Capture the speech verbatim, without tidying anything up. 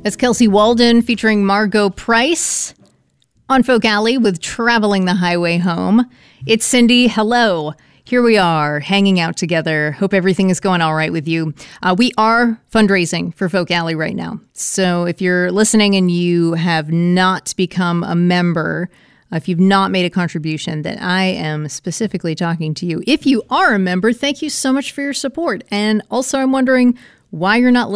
It's Kelsey Walden featuring Margot Price on Folk Alley with Traveling the Highway Home. It's Cindy. Hello. Here we are hanging out together. Hope everything is going all right with you. Uh, we are fundraising for Folk Alley right now. So if you're listening and you have not become a member, if you've not made a contribution, then I am specifically talking to you. If you are a member, thank you so much for your support. And also I'm wondering why you're not listening.